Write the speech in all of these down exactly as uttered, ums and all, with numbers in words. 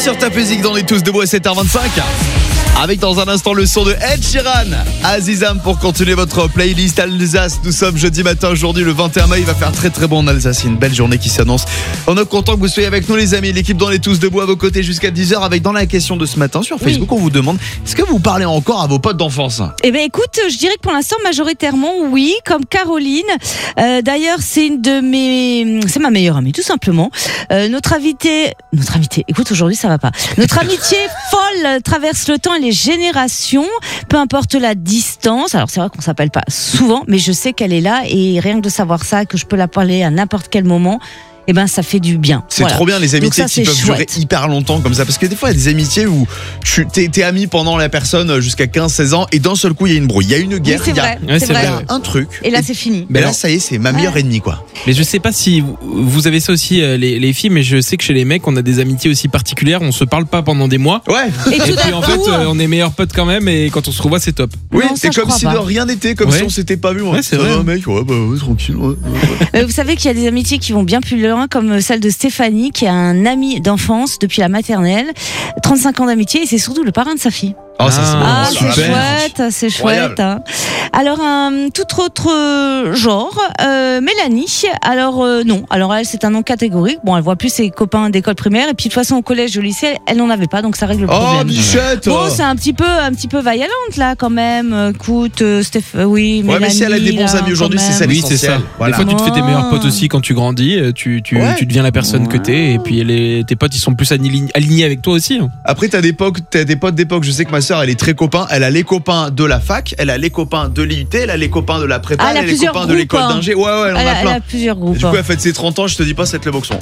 sur Top Music dans les tous debout à sept heures vingt-cinq. Avec dans un instant le son de Ed Sheeran, Azizam pour continuer votre playlist Alsace. Nous sommes jeudi matin aujourd'hui le vingt et un mai. Il va faire très très bon en Alsace. C'est une belle journée qui s'annonce. On est content que vous soyez avec nous les amis. L'équipe dans les tous debout à vos côtés jusqu'à dix heures. Avec dans la question de ce matin sur Facebook, oui. On vous demande, est-ce que vous parlez encore à vos potes d'enfance? Eh ben écoute, je dirais que pour l'instant majoritairement oui, comme Caroline. Euh, d'ailleurs c'est une de mes, c'est ma meilleure amie tout simplement. Euh, notre invité, notre invité. Écoute aujourd'hui ça va pas. Notre amitié folle traverse le temps et les générations, peu importe la distance. Alors c'est vrai qu'on s'appelle pas souvent, mais je sais qu'elle est là et rien que de savoir ça, que je peux la parler à n'importe quel moment. Eh ben ça fait du bien. C'est voilà. Trop bien les amitiés ça, qui peuvent chouette. durer hyper longtemps comme ça. Parce que des fois il y a des amitiés où tu t'es, t'es ami pendant la personne jusqu'à quinze seize ans et d'un seul coup il y a une brouille, il y a une guerre, oui, c'est il y a, vrai, ouais, c'est c'est vrai. vrai. un truc. Et là c'est fini. Mais là ça y est, c'est ma meilleure ouais. ennemie quoi. Mais je sais pas si vous avez ça aussi les, les filles, mais je sais que chez les mecs on a des amitiés aussi particulières. On se parle pas pendant des mois. Ouais. Et, et puis en fait on est meilleurs potes quand même et quand on se revoit c'est top. Oui, non, c'est comme si pas. de rien n'était, comme ouais. si on s'était pas vu. Ouais, c'est vrai. Un mec, ouais, bah ouais, tranquille. Ouais, ouais. Mais vous savez qu'il y a des amitiés qui vont bien plus loin, comme celle de Stéphanie, qui a un ami d'enfance depuis la maternelle, trente-cinq ans d'amitié, et c'est surtout le parrain de sa fille. Oh, ça, c'est, ah, bon. c'est oh, chouette, c'est chouette. Hein. Alors, un tout autre genre, euh, Mélanie. Alors, euh, non. Alors, elle, c'est un nom catégorique. Bon, elle voit plus ses copains d'école primaire. Et puis, de toute façon, au collège, au lycée, elle n'en avait pas. Donc, ça règle le problème. Oh, bichette! Bon, c'est un petit peu, un petit peu vaillante, là, quand même. Écoute, euh, Steph, euh, oui, Mélanie. Ouais, mais si elle a des bons là, amis aujourd'hui, c'est ça oui, l'essentiel. c'est ça. Voilà. Des fois, tu te fais tes meilleurs potes aussi quand tu grandis. Tu, tu, ouais. tu deviens la personne que t'es. Et puis, les, tes potes, ils sont plus alignés avec toi aussi. Après, t'as des potes, t'as des potes d'époque. Je sais que ma sœur, elle est très copain. Elle a les copains de la fac, elle a les copains de l'I U T, elle a les copains de la prépa, ah, elle a les copains groupes, de l'école hein. d'ingé. Ouais, ouais, elle en elle a, a plein. Elle a plusieurs groupes. Et du coup, elle fête ses trente ans, je te dis pas, c'est le boxon.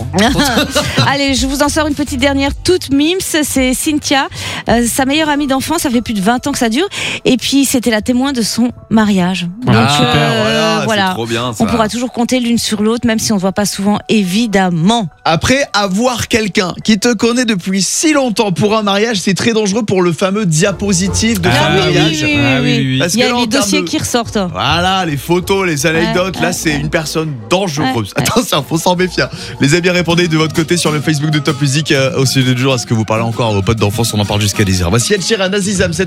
Allez, je vous en sors une petite dernière, toute mimes. C'est Cynthia, euh, sa meilleure amie d'enfance. Ça fait plus de vingt ans que ça dure. Et puis, c'était la témoin de son mariage. Donc, ah, super, euh, voilà, voilà. C'est trop bien, ça. On pourra toujours compter l'une sur l'autre, même si on ne se voit pas souvent, évidemment. Après, avoir quelqu'un qui te connaît depuis si longtemps pour un mariage, c'est très dangereux pour le fameux diapositive de ah, fin oui, de mariage. Oui, oui, oui, ah, oui, oui, oui. Parce il y a que là, les dossiers de... qui ressortent. Voilà, les photos, les anecdotes. Ouais, là, ouais, c'est ouais. une personne dangereuse. Ouais, Attention, faut s'en méfier. Les amis, répondez de votre côté sur le Facebook de Top Music euh, au sujet du jour. Est-ce que vous parlez encore à vos potes d'enfance? On en parle jusqu'à dix heures. Voici Ed Sheeran, Azizam, sept